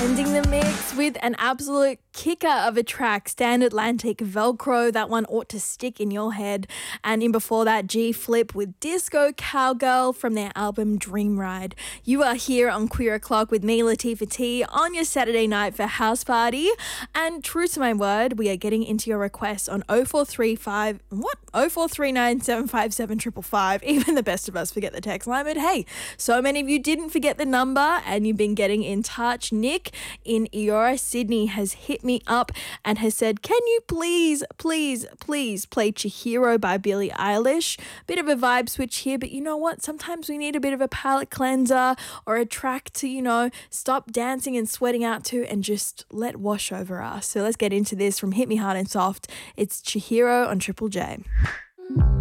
Ending the mix with an absolute kicker of a track, Stand Atlantic, Velcro. That one ought to stick in your head. And in before that, G Flip with Disco Cowgirl from their album Dream Ride. You are here on Queer O'Clock with me, Latifah T, on your Saturday night for House Party. And true to my word, we are getting into your requests on 0435, what? 0439 757 555. Even the best of us forget the text line. But hey, so many of you didn't forget the number and you've been getting in touch. Nick in Eora, Sydney has hit me up and has said, can you please play Chihiro by Billie Eilish? Bit of a vibe switch here, but you know what? Sometimes we need a bit of a palate cleanser or a track to, stop dancing and sweating out to and just let wash over us. So let's get into this from Hit Me Hard and Soft. It's Chihiro on Triple J.